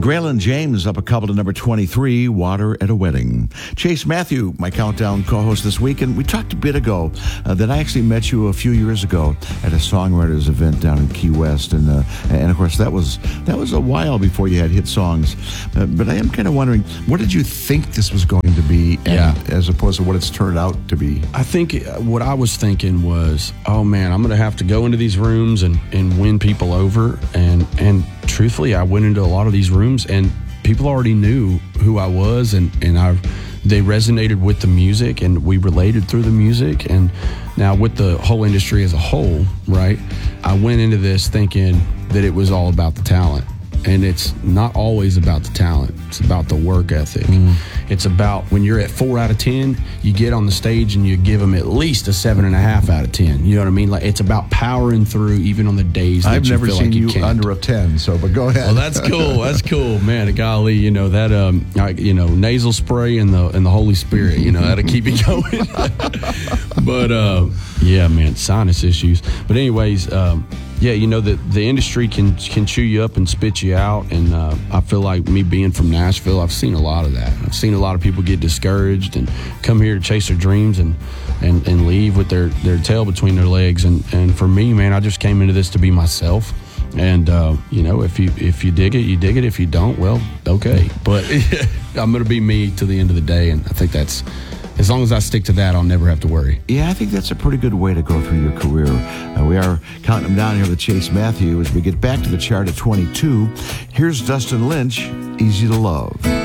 Graylin James up a couple to number 23, Water at a Wedding. Chase Matthew, my Countdown co-host this week, and we talked a bit ago that I actually met you a few years ago at a songwriters event down in Key West, and of course that was a while before you had hit songs. But I am kind of wondering, what did you think this was going to be, as opposed to what it's turned out to be? I think what I was thinking was, oh man, I'm going to have to go into these rooms and win people over, and truthfully, I went into a lot of these rooms and people already knew who I was, and they resonated with the music, and we related through the music. And now with the whole industry as a whole, right, I went into this thinking that it was all about the talent. And it's not always about the talent. It's about the work ethic. It's about when you're at 4 out of 10, you get on the stage and you give them at least a 7.5 out of 10. You know what I mean? Like, it's about powering through even on the days that I've you never feel seen like you you can't. under a 10, but go ahead. Well, that's cool. That's cool, man. Golly, you know that nasal spray and the Holy Spirit, that'll keep you going. But yeah, man, sinus issues. But anyways, the industry can chew you up and spit you out, and I feel like me being from Nashville, I've seen a lot of that. I've seen a lot of people get discouraged and come here to chase their dreams and leave with their tail between their legs. And for me, man, I just came into this to be myself. And if you dig it, you dig it. If you don't, well, okay. But I'm gonna be me to the end of the day, and I think that's. As long as I stick to that, I'll never have to worry. Yeah, I think that's a pretty good way to go through your career. We are counting them down here with Chase Matthew as we get back to the chart at 22. Here's Dustin Lynch, Easy to Love.